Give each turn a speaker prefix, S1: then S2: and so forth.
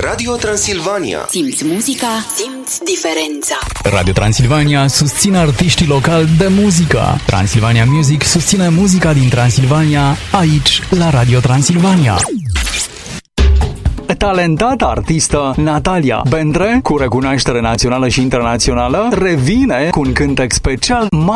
S1: Radio Transilvania.
S2: Simți muzica, simți diferența.
S3: Radio Transilvania susține artiștii locali de muzică. Transilvania Music susține muzica din Transilvania, aici, la Radio Transilvania. Talentata artistă Natalia Bendre, cu recunoaștere națională și internațională, revine cu un cântec special